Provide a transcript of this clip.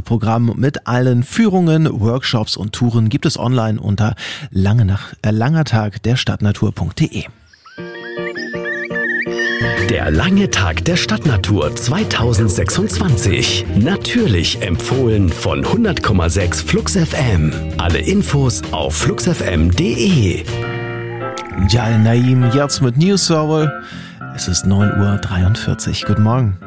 Programm mit allen Führungen, Workshops und Touren gibt es online unter langetagderstadtnatur.de. Der lange Tag der Stadtnatur 2026. Natürlich empfohlen von 100,6 Flux FM. Alle Infos auf fluxfm.de. Jal Naim jetzt mit News Soul. Es ist 9:43 Uhr. Guten Morgen.